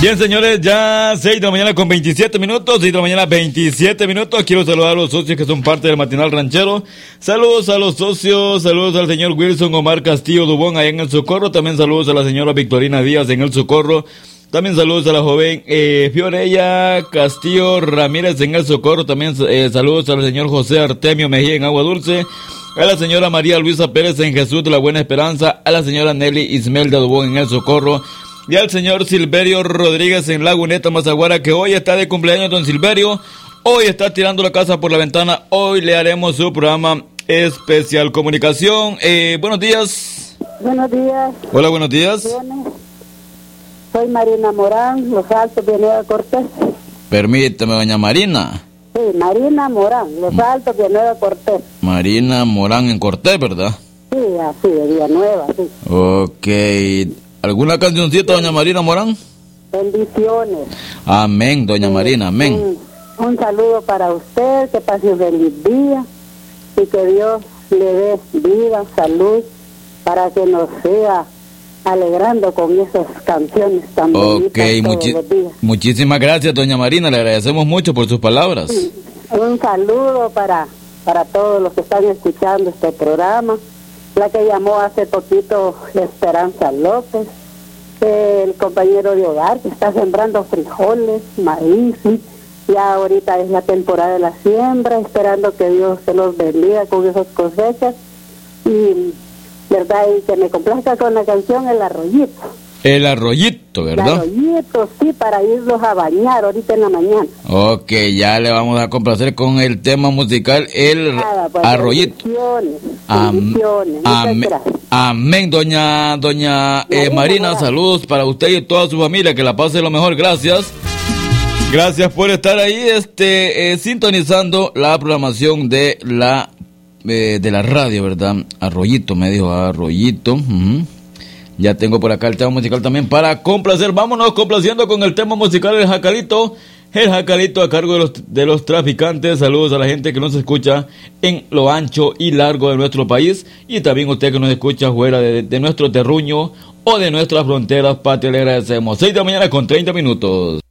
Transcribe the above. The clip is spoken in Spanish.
Bien, señores, ya 6 de la mañana con 27 minutos, 6 de la mañana 27 minutos. Quiero saludar a los socios que son parte del Matinal Ranchero. Saludos a los socios, saludos al señor Wilson Omar Castillo Dubón allá en El Socorro. También saludos a la señora Victorina Díaz en El Socorro. También saludos a la joven Fiorella Castillo Ramírez en El Socorro. También saludos al señor José Artemio Mejía en Agua Dulce. A la señora María Luisa Pérez en Jesús de la Buena Esperanza. A la señora Nelly Ismelda Dubón en El Socorro. Y al señor Silverio Rodríguez en Laguneta, Mazaguara, que hoy está de cumpleaños, don Silverio. Hoy está tirando la casa por la ventana. Hoy le haremos su programa especial. Comunicación. Buenos días. Buenos días. Hola, buenos días. Soy Marina Morán, Los Altos, Villanueva Cortés. Permítame, doña Marina. Sí, Marina Morán, Los Altos, Villanueva Cortés. Marina Morán en Cortés, ¿verdad? Sí, así, de Villanueva, sí. Ok. ¿Alguna cancioncita, doña Marina Morán? Bendiciones. Amén, doña Marina, amén. Un saludo para usted, que pase un feliz día y que Dios le dé vida, salud, para que nos siga alegrando con esas canciones tan bonitas todos los días. Muchísimas gracias, doña Marina, le agradecemos mucho por sus palabras. Un saludo para todos los que están escuchando este programa. La que llamó hace poquito, Esperanza López, el compañero de hogar que está sembrando frijoles, maíz, ya ahorita es la temporada de la siembra, esperando que Dios se los bendiga con esas cosechas, y verdad, y que me complazca con la canción El Arroyito. El Arroyito, ¿verdad? El Arroyito, sí, para irlos a bañar ahorita en la mañana. Ok, ya le vamos a complacer con el tema musical El Arroyito. Bendiciones. Amén, doña Marina, saludos para usted y toda su familia, que la pase lo mejor, gracias. Gracias por estar ahí, sintonizando la programación de la radio, ¿verdad? Arroyito, me dijo, Arroyito. Ya tengo por acá el tema musical también para complacer. Vámonos complaciendo con el tema musical El Jacalito. El Jacalito a cargo de los traficantes. Saludos a la gente que nos escucha en lo ancho y largo de nuestro país. Y también usted que nos escucha fuera de nuestro terruño o de nuestras fronteras patrias. Le agradecemos. 6 de la mañana con 30 minutos.